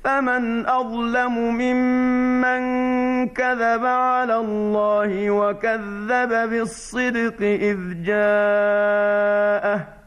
فمن أظلم ممن كذب على الله وكذب بالصدق إذ جاءه